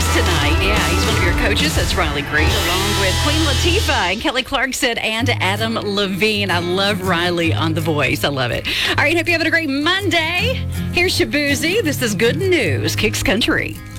Voice tonight. Yeah, he's one of your coaches. That's Riley Green, along with Queen Latifah and Kelly Clarkson and Adam Levine. I love Riley on The Voice. I love it. All right, hope you're having a great Monday. Here's Shabuzi. This is Good News, Kicks Country.